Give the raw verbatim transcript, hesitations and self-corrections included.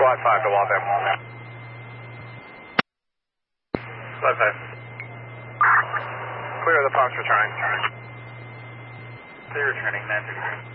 Squad five to Waltham. Squad five. Clear the punks returning. Clear returning, nine thirty-three.